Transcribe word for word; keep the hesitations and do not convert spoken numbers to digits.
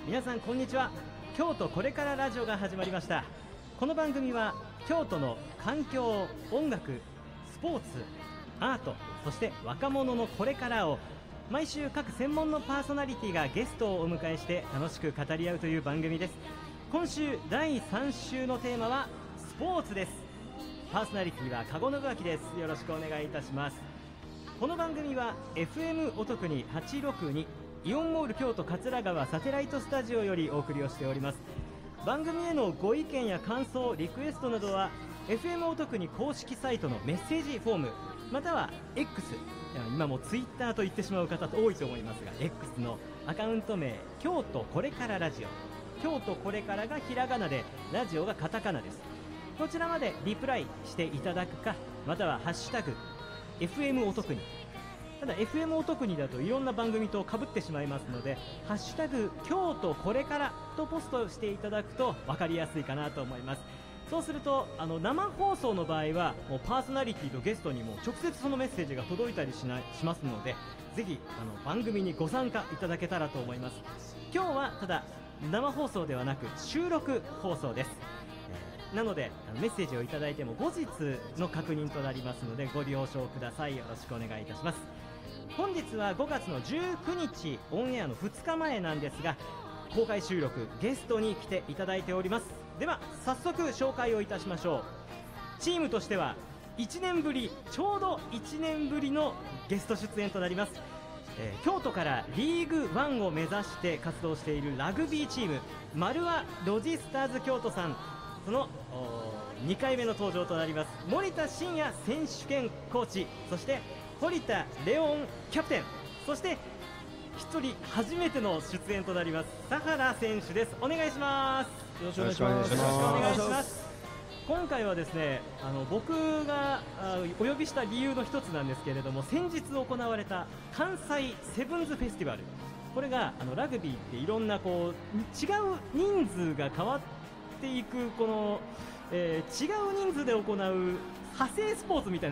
皆さんこんにちは。京都これからラジオが始まりました。この番組は京都の環境、音楽、スポーツ、アート、そして若者のこれからを毎週各専門のパーソナリティがゲストをお迎えして楽しく語り合うという番組です。今週だいさん週のテーマはスポーツです。パーソナリティは籠信明です。よろしくお願いいたします。この番組は エフエム おとくにはちろくにイオンモール京都桂川サテライトスタジオよりお送りをしております。番組へのご意見や感想、リクエストなどは エフエム おとくに公式サイトのメッセージフォーム、または X、 今もツイッターと言ってしまう方多いと思いますが X のアカウント名京都これからラジオ、京都これからがひらがなでラジオがカタカナです。こちらまでリプライしていただくか、またはハッシュタグ エフエム おとくに、ただ エフエム おとくにだといろんな番組と被ってしまいますので、ハッシュタグ京都これからとポストしていただくと分かりやすいかなと思います。そうするとあの生放送の場合はもうパーソナリティとゲストにも直接そのメッセージが届いたりしないしますので、ぜひあの番組にご参加いただけたらと思います。今日はただ生放送ではなく収録放送です。なのでメッセージをいただいても後日の確認となりますのでご了承ください。よろしくお願いいたします。本日はごがつのじゅうくにちオンエアのふつかまえなんですが、公開収録ゲストに来ていただいております。では早速紹介をいたしましょう。チームとしてはいちねんぶり、ちょうどいちねんぶりのゲスト出演となります。えー、京都からリーグワンを目指して活動しているラグビーチームマルワロジスターズ京都さん、そのにかいめの登場となります森田真也選手兼コーチ、そして堀田レオンキャプテン、そしてひとり初めての出演となります佐原選手です。お願いします。 よろしくお願いします。 よろしくお願いします。今回はですね、あの僕がお呼びした理由の一つなんですけれども、先日行われた関西セブンズフェスティバル、これがあのラグビーっていろんなこう違う人数が変わっていくこの、えー、違う人数で行う派生スポーツみたいな